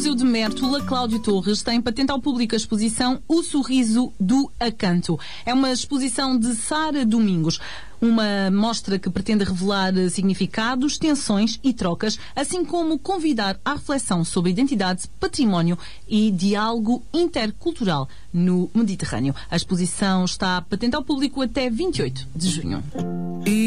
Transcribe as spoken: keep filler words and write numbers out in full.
Museu de Mértola, Cláudio Torres, tem patente ao público a exposição O Sorriso do Acanto. É uma exposição de Sara Domingos. Uma mostra que pretende revelar significados, tensões e trocas, assim como convidar à reflexão sobre identidade, património e diálogo intercultural no Mediterrâneo. A exposição está patente ao público até vinte e oito de junho.